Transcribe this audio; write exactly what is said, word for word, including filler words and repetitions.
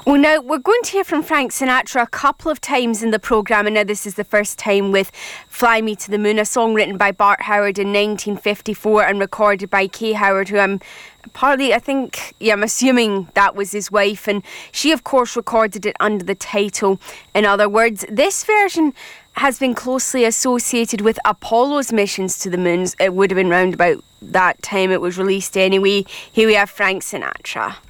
Well, now, we're going to hear from Frank Sinatra a couple of times in the programme, and now this is the first time with Fly Me to the Moon, a song written by Bart Howard in nineteen fifty-four and recorded by Kay Howard, who I'm partly, I think, yeah, I'm assuming that was his wife, and she, of course, recorded it under the title In Other Words. This version has been closely associated with Apollo's missions to the moon. It would have been round about that time it was released anyway. Here we have Frank Sinatra.